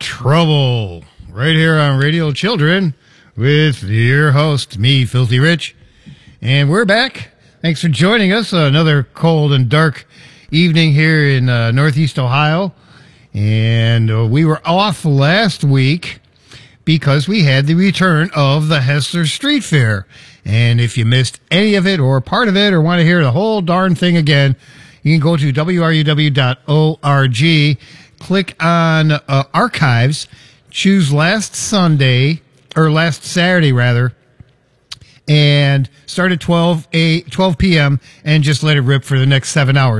Trouble right here on Radio Children with your host, me, Filthy Rich. And we're back. Thanks for joining us. Another cold and dark evening here in Northeast Ohio. And we were off last week because we had the return of the Hessler Street Fair. And if you missed any of it or part of it or want to hear the whole darn thing again, you can go to WRUW.org, click on archives, choose last Saturday, and start at 12 p.m. and just let it rip for the next 7 hours.